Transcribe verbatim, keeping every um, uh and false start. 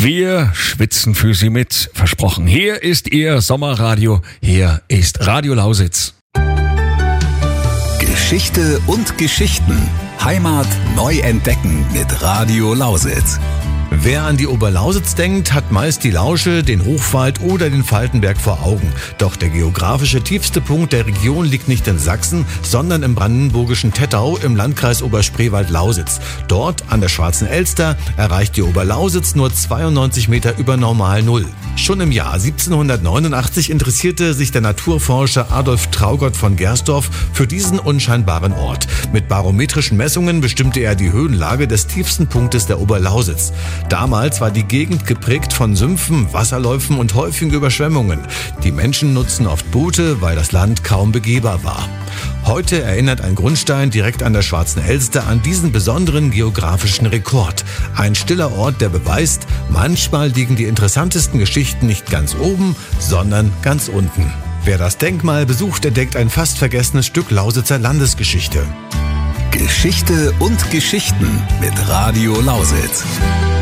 Wir schwitzen für Sie mit, versprochen. Hier ist Ihr Sommerradio, hier ist Radio Lausitz. Geschichte und Geschichten. Heimat neu entdecken mit Radio Lausitz. Wer an die Oberlausitz denkt, hat meist die Lausche, den Hochwald oder den Faltenberg vor Augen. Doch der geografische tiefste Punkt der Region liegt nicht in Sachsen, sondern im brandenburgischen Tettau im Landkreis Oberspreewald-Lausitz. Dort, an der Schwarzen Elster, erreicht die Oberlausitz nur zweiundneunzig Meter über Normal Null. Schon im Jahr siebzehnhundertneunundachtzig interessierte sich der Naturforscher Adolf Traugott von Gersdorf für diesen unscheinbaren Ort. Mit barometrischen Messungen bestimmte er die Höhenlage des tiefsten Punktes der Oberlausitz. Damals war die Gegend geprägt von Sümpfen, Wasserläufen und häufigen Überschwemmungen. Die Menschen nutzten oft Boote, weil das Land kaum begehbar war. Heute erinnert ein Grundstein direkt an der Schwarzen Elster an diesen besonderen geografischen Rekord. Ein stiller Ort, der beweist, manchmal liegen die interessantesten Geschichten nicht ganz oben, sondern ganz unten. Wer das Denkmal besucht, entdeckt ein fast vergessenes Stück Lausitzer Landesgeschichte. Geschichte und Geschichten mit Radio Lausitz.